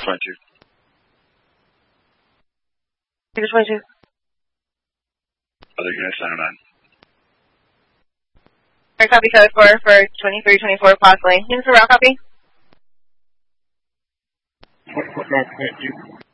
22. Speaker 22. Other units 909. Alright, copy code for 2324 Fox Lane. Units for route copy? 24, thank you.